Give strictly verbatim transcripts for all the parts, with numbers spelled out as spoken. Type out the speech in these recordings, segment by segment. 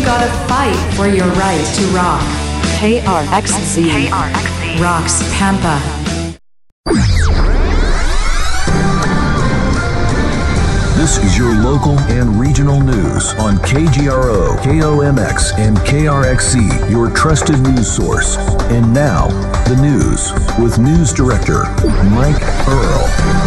You gotta fight for your right to rock. K R X Z. K R X Z. Rocks Pampa. This is your local and regional news on K G R O, K O M X, and K R X Z, your trusted news source. And now, the news with News Director Mike Earl.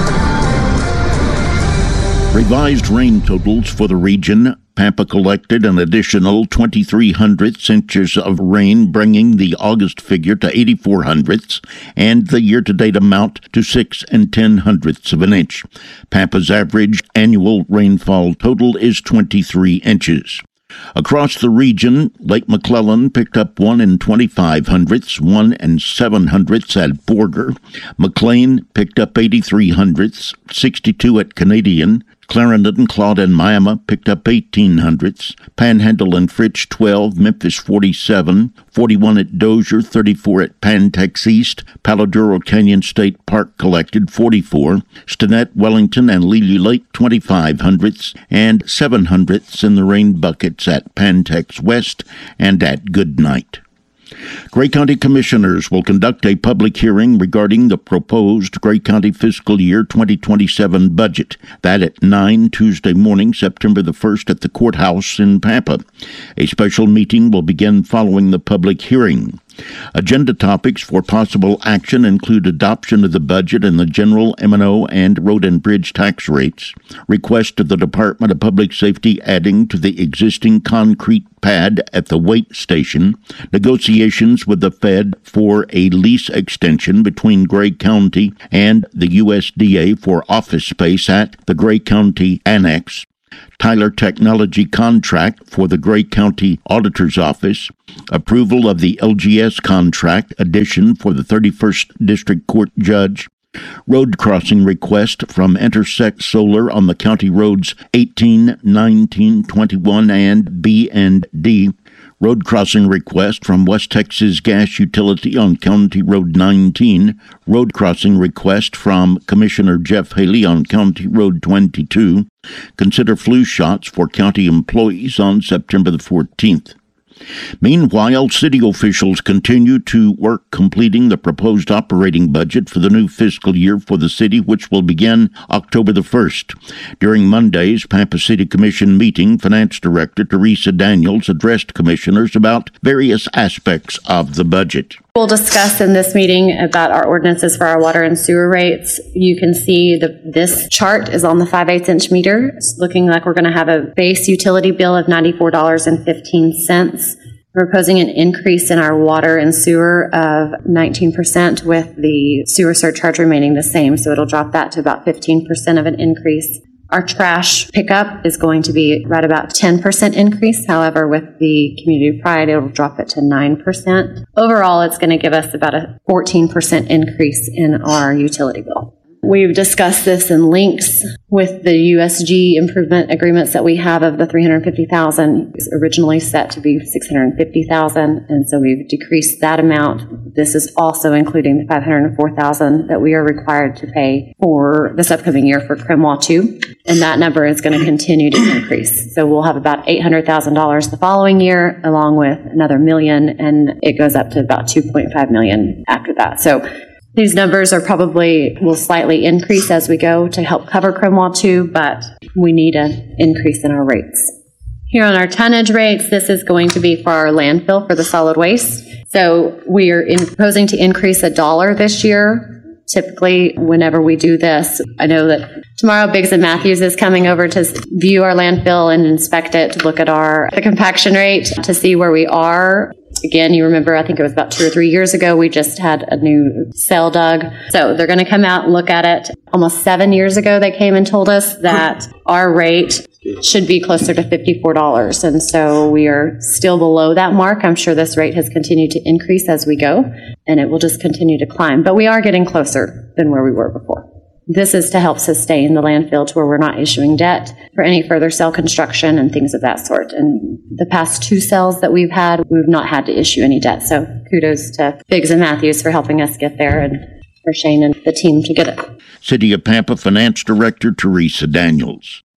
Revised rain totals for the region. Pampa collected an additional twenty-three hundredths inches of rain, bringing the August figure to eighty-four hundredths and the year-to-date amount to six and ten hundredths of an inch. Pampa's average annual rainfall total is twenty-three inches. Across the region, Lake McClellan picked up one and twenty-five hundredths, one and seven hundredths at Borger. McLean picked up eighty-three hundredths, sixty-two at Canadian. Clarendon, Claude, and Miami picked up eighteen hundredths. Panhandle and Fritch, twelve. Memphis, forty-seven. forty-one at Dozier, thirty-four at Pantex East. Paladuro Canyon State Park collected forty-four. Stinnett, Wellington, and Lily Lake, twenty-five hundredths, and seven hundredths in the rain buckets at Pantex West and at Goodnight. Gray County Commissioners will conduct a public hearing regarding the proposed Gray County fiscal year twenty twenty-seven budget. That at nine Tuesday morning, September the first, at the courthouse in Pampa. A special meeting will begin following the public hearing. Agenda topics for possible action include adoption of the budget and the general M and O and road and bridge tax rates, request of the Department of Public Safety adding to the existing concrete pad at the weight station, negotiations with the Fed for a lease extension between Gray County and the U S D A for office space at the Gray County Annex, Tyler Technology contract for the Gray County Auditor's Office, approval of the L G S contract addition for the thirty-first District Court Judge, road crossing request from Intersect Solar on the county roads eighteen, nineteen, twenty-one, and B and D, road crossing request from West Texas Gas Utility on County Road nineteen, road crossing request from Commissioner Jeff Haley on County Road twenty-two, consider flu shots for county employees on September the fourteenth. Meanwhile, city officials continue to work completing the proposed operating budget for the new fiscal year for the city, which will begin October the first. During Monday's Pampa City Commission meeting, Finance Director Teresa Daniels addressed commissioners about various aspects of the budget. We'll discuss in this meeting about our ordinances for our water and sewer rates. You can see the, this chart is on the five eighths inch meter. It's looking like we're going to have a base utility bill of ninety-four dollars and fifteen cents. We're proposing an increase in our water and sewer of nineteen percent, with the sewer surcharge remaining the same, so it'll drop that to about fifteen percent of an increase. Our trash pickup is going to be right about ten percent increase. However, with the Community Pride, it'll drop it to nine percent. Overall, it's going to give us about a fourteen percent increase in our utility bill. We've discussed this in links with the U S G improvement agreements that we have of the three hundred fifty thousand dollars. It was originally set to be six hundred fifty thousand dollars, and so we've decreased that amount. This is also including the five hundred four thousand dollars that we are required to pay for this upcoming year for Cremwa two, and that number is going to continue to increase. So we'll have about eight hundred thousand dollars the following year, along with another million, and it goes up to about two point five million dollars after that. So these numbers are probably will slightly increase as we go to help cover Cremwa two, but we need an increase in our rates. Here on our tonnage rates, this is going to be for our landfill for the solid waste. So we are in, proposing to increase a dollar this year. Typically, whenever we do this, I know that tomorrow Biggs and Matthews is coming over to view our landfill and inspect it, to look at our the compaction rate, to see where we are. Again, you remember, I think it was about two or three years ago, we just had a new cell dug. So they're going to come out and look at it. Almost seven years ago, they came and told us that our rate should be closer to fifty-four dollars. And so we are still below that mark. I'm sure this rate has continued to increase as we go, and it will just continue to climb. But we are getting closer than where we were before. This is to help sustain the landfill to where we're not issuing debt for any further cell construction and things of that sort. And the past two cells that we've had, we've not had to issue any debt. So kudos to Biggs and Matthews for helping us get there, and for Shane and the team to get it. City of Pampa Finance Director Teresa Daniels.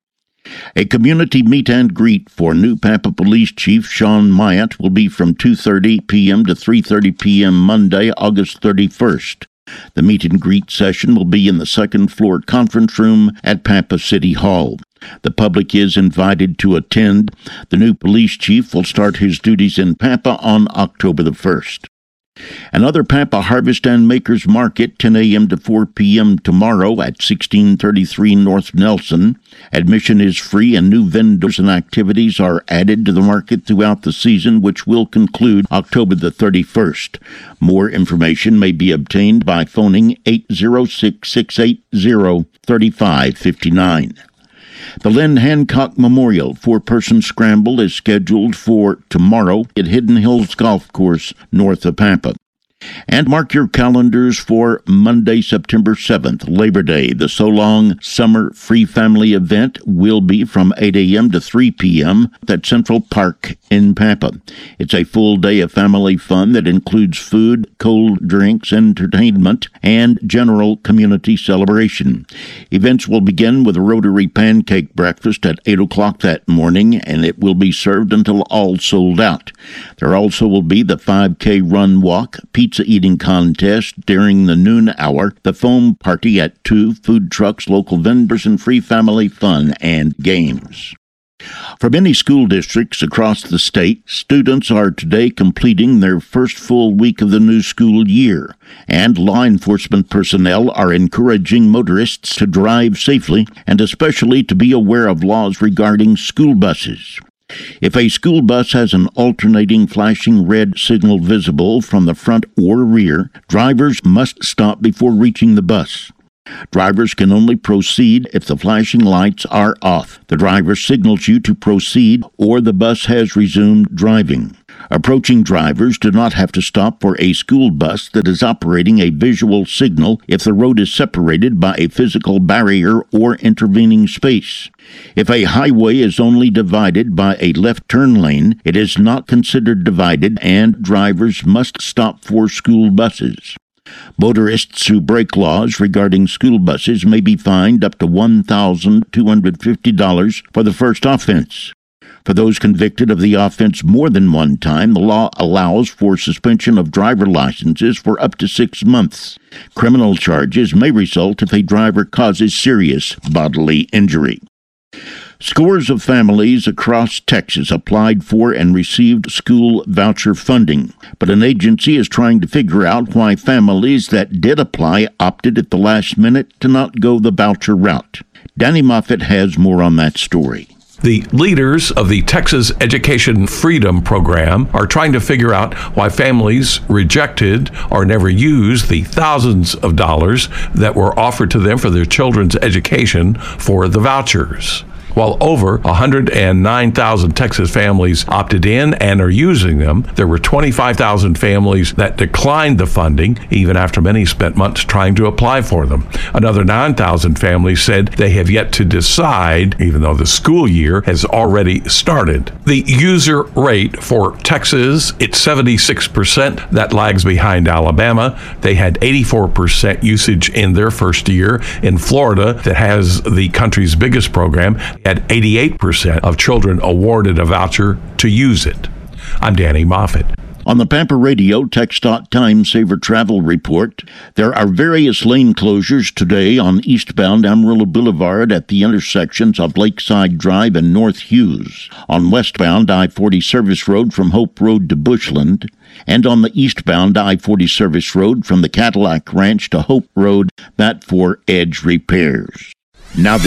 A community meet and greet for new Pampa Police Chief Sean Myatt will be from two thirty p.m. to three thirty p.m. Monday, August thirty-first. The meet and greet session will be in the second floor conference room at Pampa City Hall. The public is invited to attend. The new police chief will start his duties in Pampa on October the first. Another Pampa Harvest and Makers Market, ten a.m. to four p.m. tomorrow at sixteen thirty-three North Nelson. Admission is free and new vendors and activities are added to the market throughout the season, which will conclude October the thirty-first. More information may be obtained by phoning eight zero six, six eight zero, three five five nine. The Lynn Hancock Memorial four-person scramble is scheduled for tomorrow at Hidden Hills Golf Course north of Pampa. And mark your calendars for Monday, September seventh, Labor Day. The So Long Summer Free Family event will be from eight a.m. to three p.m. at Central Park in Pampa. It's a full day of family fun that includes food, cold drinks, entertainment, and general community celebration. Events will begin with a Rotary pancake breakfast at eight o'clock that morning, and it will be served until all sold out. There also will be the five K run walk, pizza eating contest during the noon hour, the foam party at two, food trucks, local vendors, and free family fun and games. For many school districts across the state, students are today completing their first full week of the new school year, and law enforcement personnel are encouraging motorists to drive safely and especially to be aware of laws regarding school buses. If a school bus has an alternating flashing red signal visible from the front or rear, drivers must stop before reaching the bus. Drivers can only proceed if the flashing lights are off. The driver signals you to proceed or the bus has resumed driving. Approaching drivers do not have to stop for a school bus that is operating a visual signal if the road is separated by a physical barrier or intervening space. If a highway is only divided by a left turn lane, it is not considered divided and drivers must stop for school buses. Motorists who break laws regarding school buses may be fined up to one thousand two hundred fifty dollars for the first offense. For those convicted of the offense more than one time, the law allows for suspension of driver licenses for up to six months. Criminal charges may result if a driver causes serious bodily injury. Scores of families across Texas applied for and received school voucher funding, but an agency is trying to figure out why families that did apply opted at the last minute to not go the voucher route. Danny Moffett has more on that story. The leaders of the Texas Education Freedom Program are trying to figure out why families rejected or never used the thousands of dollars that were offered to them for their children's education for the vouchers. While over one hundred nine thousand Texas families opted in and are using them, there were twenty-five thousand families that declined the funding, even after many spent months trying to apply for them. Another nine thousand families said they have yet to decide, even though the school year has already started. The user rate for Texas, it's seventy-six percent. That lags behind Alabama. They had eighty-four percent usage in their first year. In Florida, that has the country's biggest program, had eighty-eight percent of children awarded a voucher to use it. I'm Danny Moffett. On the Pampa Radio TxDOT Time Saver Travel Report, there are various lane closures today on eastbound Amarillo Boulevard at the intersections of Lakeside Drive and North Hughes, on westbound I forty Service Road from Hope Road to Bushland, and on the eastbound I forty Service Road from the Cadillac Ranch to Hope Road, that for Edge repairs. Now this